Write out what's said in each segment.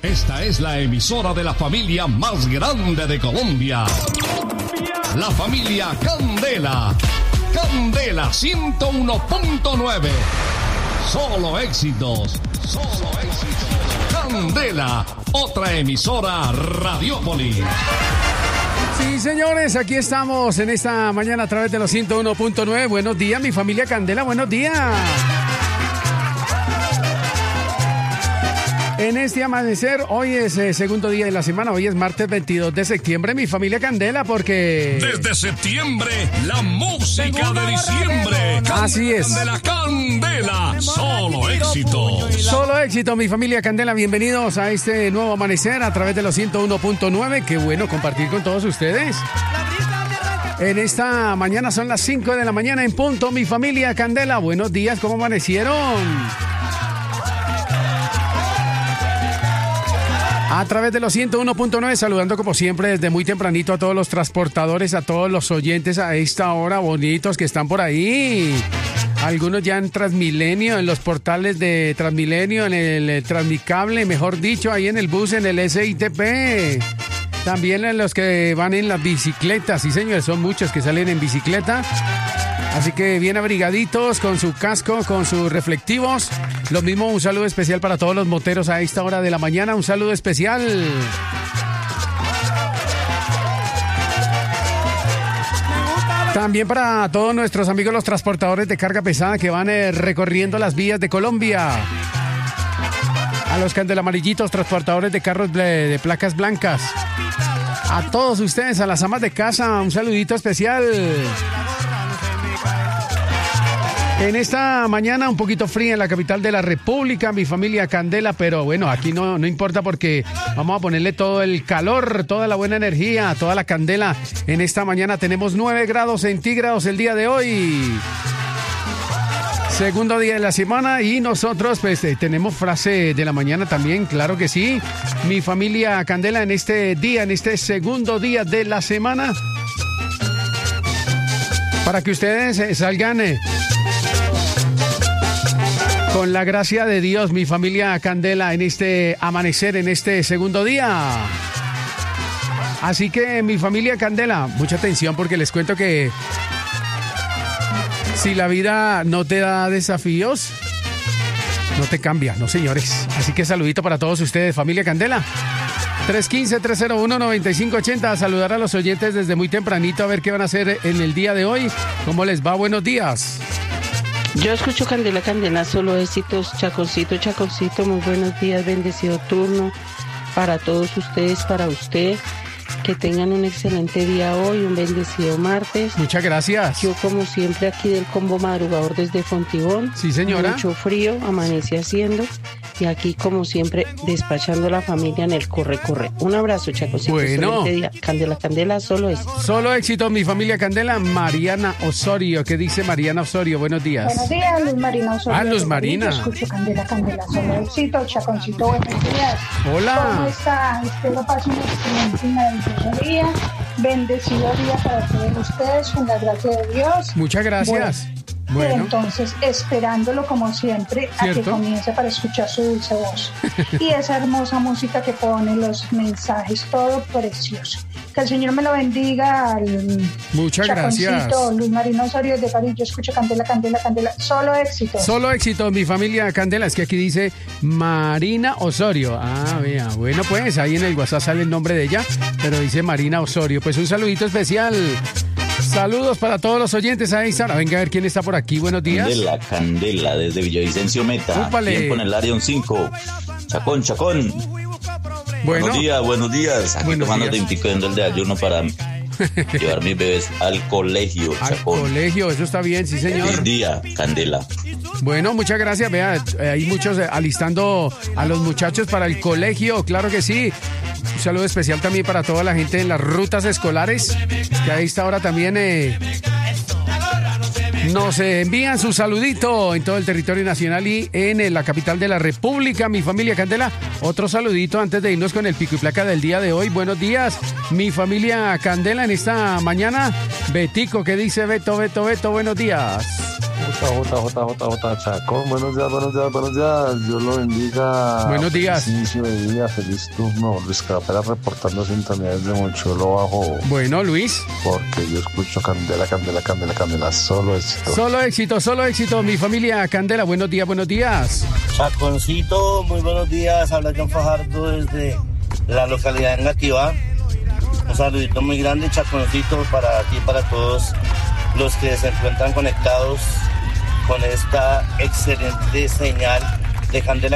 Esta es la emisora de la familia más grande de Colombia. La familia Candela. Candela 101.9. Solo éxitos. Solo éxitos. Candela, otra emisora Radiópolis. Sí, señores, aquí estamos en esta mañana a través de los 101.9. Buenos días, mi familia Candela, buenos días. En este amanecer, hoy es segundo día de la semana, hoy es martes 22 de septiembre, mi familia Candela, porque... Desde septiembre, la música de diciembre. Así es. Candela, Candela, solo éxito. Solo éxito, mi familia Candela, bienvenidos a este nuevo amanecer a través de los 101.9, qué bueno compartir con todos ustedes. En esta mañana son las 5 de la mañana en punto, mi familia Candela, buenos días, ¿cómo amanecieron? A través de los 101.9, saludando como siempre desde muy tempranito a todos los transportadores, a todos los oyentes a esta hora, bonitos que están por ahí. Algunos ya en Transmilenio, en los portales de Transmilenio, en el Transmicable, mejor dicho, ahí en el bus, en el SITP. También en los que van en las bicicletas, sí señores, son muchos que salen en bicicleta. Así que bien abrigaditos, con su casco, con sus reflectivos. Lo mismo, un saludo especial para todos los moteros a esta hora de la mañana. Un saludo especial. También para todos nuestros amigos los transportadores de carga pesada que van recorriendo las vías de Colombia. A los candelamarillitos, transportadores de carros de placas blancas. A todos ustedes, a las amas de casa, un saludito especial. En esta mañana un poquito fría en la capital de la República, mi familia Candela, pero bueno, aquí no importa porque vamos a ponerle todo el calor, toda la buena energía, toda la candela. En esta mañana tenemos 9 grados centígrados el día de hoy. Segundo día de la semana y nosotros pues tenemos frase de la mañana también, claro que sí. Mi familia Candela en este día, en este segundo día de la semana, para que ustedes salgan... con la gracia de Dios, mi familia Candela, en este amanecer, en este segundo día. Así que, mi familia Candela, mucha atención porque les cuento que si la vida no te da desafíos, no te cambia, no señores. Así que saludito para todos ustedes, familia Candela. 315-301-9580, saludar a los oyentes desde muy tempranito a ver qué van a hacer en el día de hoy. ¿Cómo les va? Buenos días. Yo escucho Candela, Candela, solo éxitos, Chaconcito, Chaconcito, muy buenos días, bendecido turno para todos ustedes, para usted, que tengan un excelente día hoy, un bendecido martes. Muchas gracias. Yo como siempre aquí del combo madrugador desde Fontibón. Sí señora. Mucho frío, amanece haciendo y aquí como siempre despachando a la familia en el corre. Un abrazo, Chaconcito. Bueno. Excelente día. Candela, Candela, solo éxito. Solo éxito, mi familia Candela. Mariana Osorio, ¿qué dice Mariana Osorio? Buenos días. Buenos días, Luz Marina Osorio. Luz Marina. Yo escucho Candela, Candela, solo éxito, Chaconcito, buenos días. Hola. ¿Cómo está? Espero pasen un excelente y maravilloso día. Bendecido día para todos ustedes, con la gracia de Dios. Muchas gracias. Bueno. Entonces, esperándolo como siempre, ¿cierto? a que comience para escuchar su dulce voz. Y esa hermosa música que pone, los mensajes, todo precioso. Que el Señor me lo bendiga al Muchas gracias. Luz Marina Osorio de París. Yo escucho Candela, Candela, Candela. Solo éxito. Solo éxito, mi familia Candela. Es que aquí dice Marina Osorio. Ah, vea. Bueno, pues ahí en el WhatsApp sale el nombre de ella, pero dice Marina Osorio. Pues un saludito especial. Saludos para todos los oyentes a esta hora. Venga a ver quién está por aquí. Buenos días. Candela, Candela, desde Villavicencio Meta. Úpale. Tiempo en el Arion 5. Chacón. Bueno. Buenos días. Aquí Buenos tomando días. tintico del de ayuno para llevar mis bebés al colegio. Al Chacón. colegio, eso está bien, sí señor. Feliz día, Candela. Bueno, muchas gracias. Vea, hay muchos alistando a los muchachos para el colegio, claro que sí. Un saludo especial también para toda la gente en las rutas escolares, que a esta hora también nos envían su saludito en todo el territorio nacional y en la capital de la República, mi familia Candela. Otro saludito antes de irnos con el pico y placa del día de hoy. Buenos días, mi familia Candela, en esta mañana. Betico, ¿qué dice Beto? Buenos días. JJJJ Chacón, buenos días. Dios lo bendiga. Buenos días. Feliz inicio de día, feliz turno. Luis Capela reportando sintonía desde Monchuelo Bajo. Bueno, Luis. Porque yo escucho Candela, solo éxito. Solo éxito, mi familia Candela. Buenos días. Chaconcito, muy buenos días. Habla John Fajardo desde la localidad de Nativá. Un saludito muy grande, Chaconcito, para ti y para todos los que se encuentran conectados con esta excelente señal de Candela,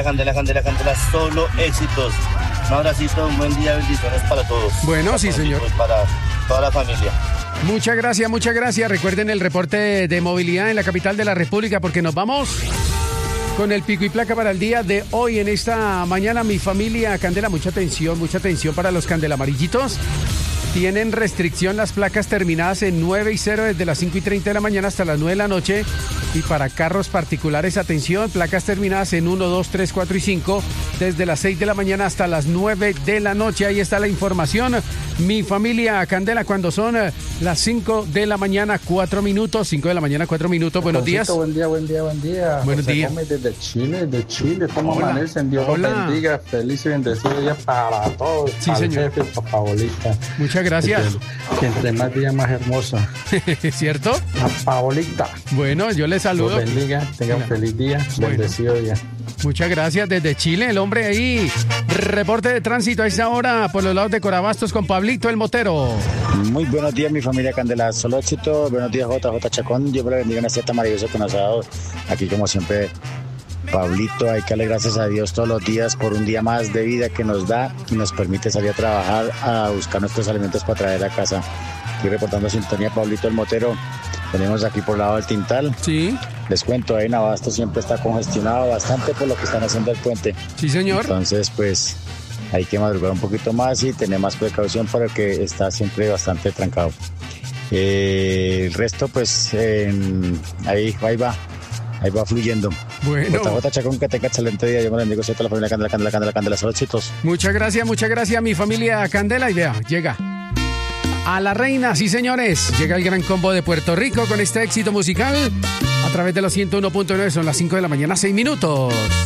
solo éxitos. Un abracito, un buen día, bendiciones para todos. Bueno, sí, señor. Para toda la familia. Muchas gracias. Recuerden el reporte de movilidad en la capital de la República porque nos vamos con el pico y placa para el día de hoy. En esta mañana, mi familia Candela, mucha atención para los candelamarillitos. Tienen restricción las placas terminadas en 9 y 0 desde las 5:30 de la mañana hasta las 9 de la noche. Y para carros particulares, atención, placas terminadas en 1, 2, 3, 4 y 5 desde las 6 de la mañana hasta las 9 de la noche. Ahí está la información. Mi familia Candela, cuando son las 5 de la mañana, 4 minutos. 5 de la mañana, 4 minutos. Buenos días. Buen día. Buenos días. Desde Chile. ¿Cómo amanecen? Dios los bendiga. Feliz y bendecido día para todos. Sí, señor. Jefe, papá bolita. Muchas gracias. Que entre más día más hermosa. ¿Cierto? Papá bolita. Bueno, yo les saludo. Dios bendiga. Tengan un feliz día. Bendecido día. Muchas gracias desde Chile, el hombre ahí. Reporte de tránsito a esta hora por los lados de Corabastos con Pablito el Motero. Muy buenos días, mi familia Candela, solo éxito. Buenos días, JJ Chacón. Dios me lo bendiga en este día maravilloso que nos ha dado. Aquí, como siempre, Pablito, hay que darle gracias a Dios todos los días por un día más de vida que nos da y nos permite salir a trabajar, a buscar nuestros alimentos para traer a casa. Estoy reportando sintonía, Pablito el Motero. Tenemos aquí por el lado del Tintal. Sí. Les cuento, ahí en Abasto siempre está congestionado bastante por lo que están haciendo el puente. Sí, señor. Entonces, pues, hay que madrugar un poquito más y tener más precaución para el que está siempre bastante trancado. El resto, pues, ahí va fluyendo. Bueno. JJ Chacón, que tenga excelente día. Yo me bendigo a la familia Candela, solo éxitos. Muchas gracias, mi familia Candela. Y vea, llega a la reina, sí señores. Llega el gran combo de Puerto Rico con este éxito musical a través de los 101.9. Son las 5 de la mañana, 6 minutos.